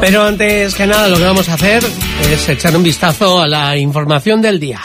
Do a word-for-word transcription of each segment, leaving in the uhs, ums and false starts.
Pero antes que nada lo que vamos a hacer es echar un vistazo a la información del día.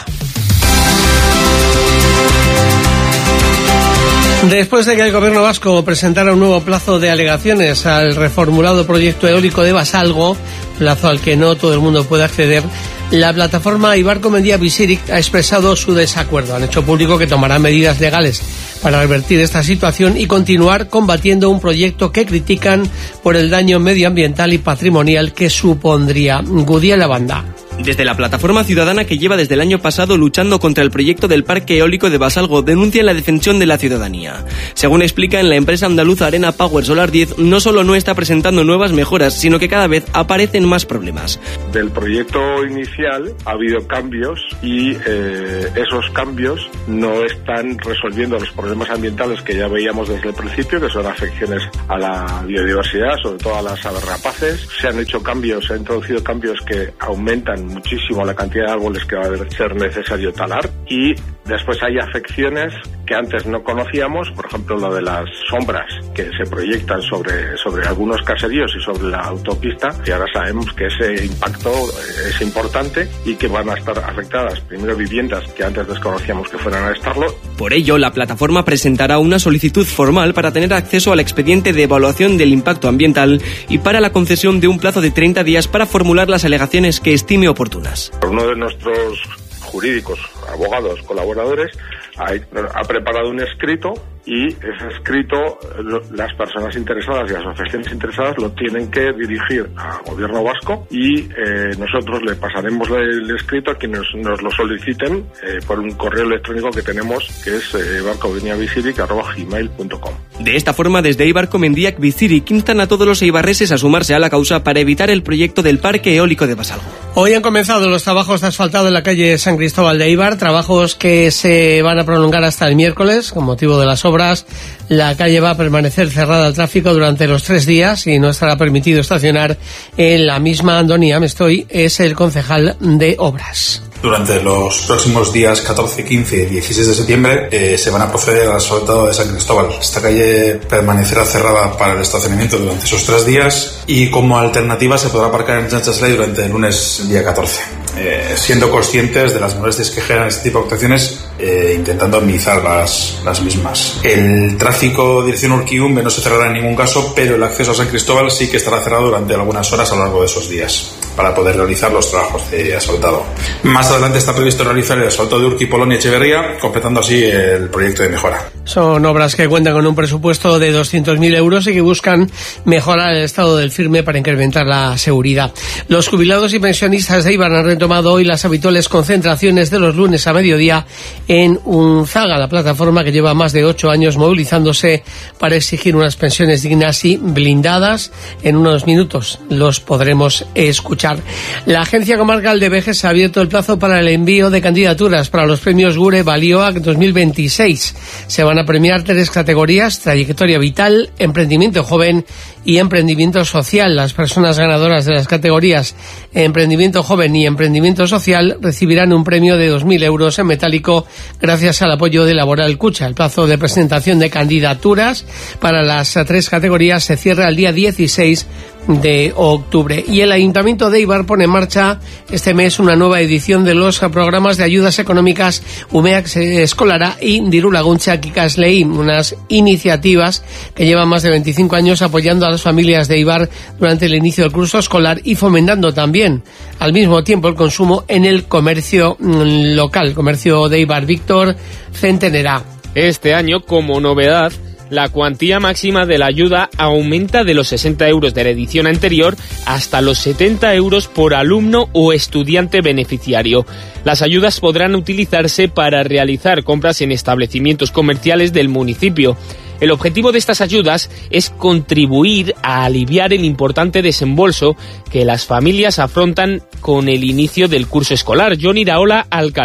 Después de que el gobierno vasco presentara un nuevo plazo de alegaciones al reformulado proyecto eólico de Basalgo, plazo al que no todo el mundo puede acceder, la plataforma Eibarko Mendia Bizirik ha expresado su desacuerdo. Han hecho público que tomarán medidas legales para revertir esta situación y continuar combatiendo un proyecto que critican por el daño medioambiental y patrimonial que supondría. Gudiel Abanda. Desde la plataforma ciudadana, que lleva desde el año pasado luchando contra el proyecto del parque eólico de Basalgo, denuncian la defensión de la ciudadanía. Según explican, la empresa andaluza Arena Power Solar diez no solo no está presentando nuevas mejoras, sino que cada vez aparecen más problemas. Del proyecto inicial ha habido cambios y eh, esos cambios no están resolviendo los problemas ambientales que ya veíamos desde el principio, que son afecciones a la biodiversidad, sobre todo a las aves rapaces. Se han hecho cambios, se han introducido cambios que aumentan muchísimo la cantidad de árboles que va a ser necesario talar, y después hay afecciones que antes no conocíamos, por ejemplo lo de las sombras que se proyectan sobre, sobre algunos caseríos y sobre la autopista, y ahora sabemos que ese impacto es importante y que van a estar afectadas primero viviendas que antes desconocíamos que fueran a estarlo. Por ello, la plataforma presentará una solicitud formal para tener acceso al expediente de evaluación del impacto ambiental y para la concesión de un plazo de treinta días para formular las alegaciones que estime oportunas. Uno de nuestros jurídicos, abogados, colaboradores, ha, ha preparado un escrito, y ese escrito lo, las personas interesadas y las asociaciones interesadas lo tienen que dirigir al gobierno vasco, y eh, nosotros le pasaremos el escrito a quienes nos lo soliciten eh, por un correo electrónico que tenemos, que es eh, eibarko mendia bizirik arroba gmail punto com. De esta forma, desde Eibarko Mendia Bizirik instan a todos los eibarreses a sumarse a la causa para evitar el proyecto del parque eólico de Basalgo. Hoy han comenzado los trabajos de asfaltado en la calle San Cristóbal de Eibar, trabajos que se van a prolongar hasta el miércoles con motivo de las obras. La calle va a permanecer cerrada al tráfico durante los tres días y no estará permitido estacionar en la misma. Andoni Amestoy es el concejal de obras. Durante los próximos días catorce, quince y dieciséis de septiembre eh, se van a proceder al asfaltado de San Cristóbal. Esta calle permanecerá cerrada para el estacionamiento durante esos tres días y como alternativa se podrá aparcar en Chanchasley durante el lunes día catorce. Eh, siendo conscientes de las molestias que generan este tipo de actuaciones, eh, intentando minimizar las, las mismas. El tráfico dirección Urquiumbe no se cerrará en ningún caso, pero el acceso a San Cristóbal sí que estará cerrado durante algunas horas a lo largo de esos días para poder realizar los trabajos de asfaltado. Más adelante está previsto realizar el asfalto de Urqui, Polonia y Echeverría, completando así el proyecto de mejora. Son obras que cuentan con un presupuesto de doscientos mil euros y que buscan mejorar el estado del firme para incrementar la seguridad. Los jubilados y pensionistas de Eibar han retomado hoy las habituales concentraciones de los lunes a mediodía en Unzaga, la plataforma que lleva más de ocho años movilizándose para exigir unas pensiones dignas y blindadas. En unos minutos los podremos escuchar. La Agencia Comarcal de Vejes ha abierto el plazo para el envío de candidaturas para los premios Gure Balioak dos mil veintiséis. Se van a premiar tres categorías: trayectoria vital, emprendimiento joven y emprendimiento social. Las personas ganadoras de las categorías emprendimiento joven y emprendimiento social recibirán un premio de dos mil euros en metálico gracias al apoyo de Laboral Cucha. El plazo de presentación de candidaturas para las tres categorías se cierra el día dieciséis de octubre. Y el Ayuntamiento de Eibar pone en marcha este mes una nueva edición de los programas de ayudas económicas Umeak Eskolara y Diru Laguntza Ikasleei, unas iniciativas que llevan más de veinticinco años apoyando a las familias de Eibar durante el inicio del curso escolar y fomentando también al mismo tiempo el consumo en el comercio local, comercio de Eibar. Víctor Centenera. Este año, como novedad, la cuantía máxima de la ayuda aumenta de los sesenta euros de la edición anterior hasta los setenta euros por alumno o estudiante beneficiario. Las ayudas podrán utilizarse para realizar compras en establecimientos comerciales del municipio. El objetivo de estas ayudas es contribuir a aliviar el importante desembolso que las familias afrontan con el inicio del curso escolar. Johnny Iraola, alcalde.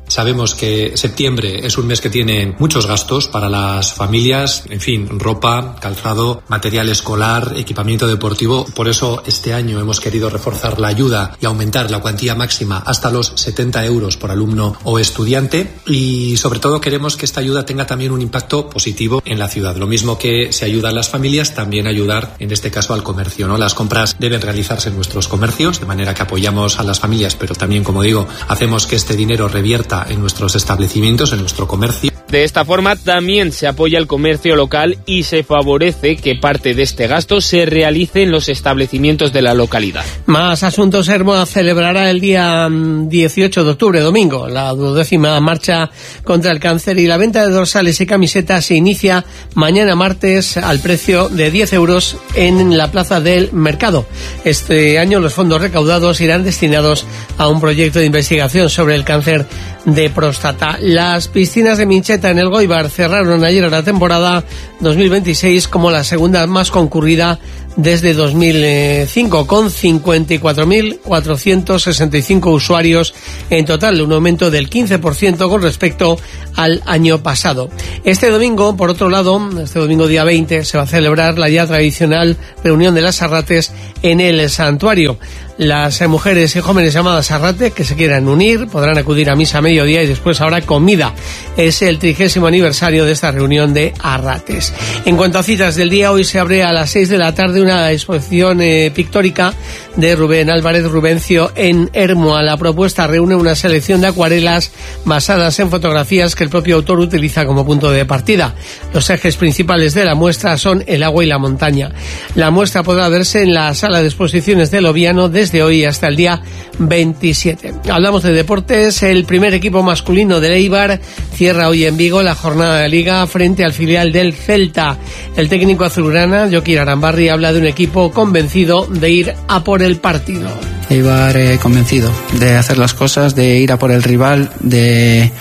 Sabemos que septiembre es un mes que tiene muchos gastos para las familias, en fin, ropa, calzado, material escolar, equipamiento deportivo. Por eso este año hemos querido reforzar la ayuda y aumentar la cuantía máxima hasta los setenta euros por alumno o estudiante, y sobre todo queremos que esta ayuda tenga también un impacto positivo en la ciudad. Lo mismo que se ayuda a las familias, también ayudar en este caso al comercio, ¿no? Las compras deben realizarse en nuestros comercios, de manera que apoyamos a las familias, pero también, como digo, hacemos que este dinero revierta en nuestros establecimientos, en nuestro comercio. De esta forma también se apoya el comercio local y se favorece que parte de este gasto se realice en los establecimientos de la localidad. Más asuntos. Hermoa celebrará el día dieciocho de octubre, domingo, la duodécima marcha contra el cáncer, y la venta de dorsales y camisetas se inicia mañana martes al precio de diez euros en la plaza del mercado. Este año los fondos recaudados irán destinados a un proyecto de investigación sobre el cáncer de próstata. Las piscinas de Mincheta en el Goibar cerraron ayer a la temporada dos mil veintiséis como la segunda más concurrida desde dos mil cinco, con cincuenta y cuatro mil cuatrocientos sesenta y cinco usuarios en total, un aumento del quince por ciento con respecto al año pasado. Este domingo, por otro lado, este domingo día veinte, se va a celebrar la ya tradicional reunión de las Arrates en el santuario. Las mujeres y jóvenes llamadas Arrate que se quieran unir podrán acudir a misa a mediodía y después habrá comida. Es el trigésimo aniversario de esta reunión de Arrates. En cuanto a citas del día, hoy se abre a las seis de la tarde una exposición eh, pictórica de Rubén Álvarez Rubencio en Hermoa. La propuesta reúne una selección de acuarelas basadas en fotografías que el propio autor utiliza como punto de partida. Los ejes principales de la muestra son el agua y la montaña. La muestra podrá verse en la sala de exposiciones del Oviano desde de hoy hasta el día veintisiete. Hablamos de deportes. El primer equipo masculino del Eibar cierra hoy en Vigo la jornada de Liga frente al filial del Celta. El técnico azulgrana, Jokin Arambarri, habla de un equipo convencido de ir a por el partido. Eibar eh, convencido de hacer las cosas, de ir a por el rival, de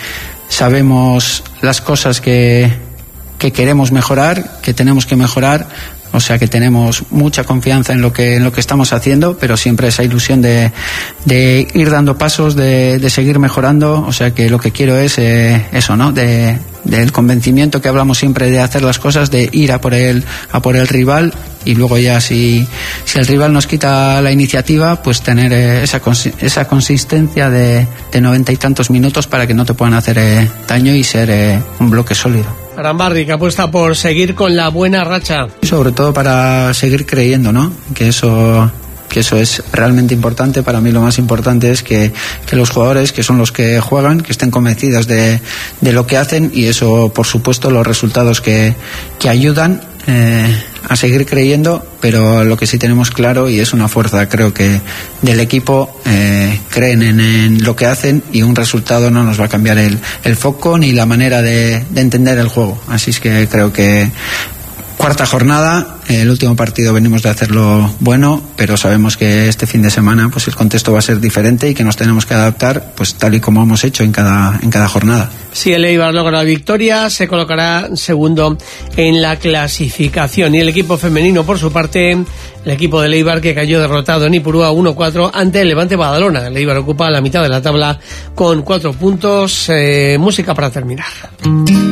sabemos las cosas que, que queremos mejorar, que tenemos que mejorar. O sea que tenemos mucha confianza en lo que en lo que estamos haciendo, pero siempre esa ilusión de, de ir dando pasos, de, de seguir mejorando. O sea que lo que quiero es eh, eso, ¿no? De, del convencimiento que hablamos siempre de hacer las cosas, de ir a por el a por el rival, y luego ya si si el rival nos quita la iniciativa, pues tener eh, esa esa consistencia de, de noventa y tantos minutos para que no te puedan hacer eh, daño y ser eh, un bloque sólido. Arambarri, que apuesta por seguir con la buena racha. Sobre todo para seguir creyendo, ¿no? Que eso que eso es realmente importante. Para mí lo más importante es que, que los jugadores, que son los que juegan, que estén convencidos de, de lo que hacen, y eso, por supuesto, los resultados que, que ayudan eh, a seguir creyendo. Pero lo que sí tenemos claro, y es una fuerza, creo que del equipo, eh, creen en, en lo que hacen, y un resultado no nos va a cambiar el, el foco ni la manera de, de entender el juego. Así es que creo que cuarta jornada, el último partido venimos de hacerlo bueno, pero sabemos que este fin de semana pues el contexto va a ser diferente y que nos tenemos que adaptar, pues tal y como hemos hecho en cada en cada jornada. Si el Eibar logra la victoria, se colocará segundo en la clasificación. Y el equipo femenino, por su parte, el equipo del Eibar, que cayó derrotado en Ipurúa uno cuatro ante el Levante Badalona. El Eibar ocupa la mitad de la tabla con cuatro puntos. Eh, música para terminar.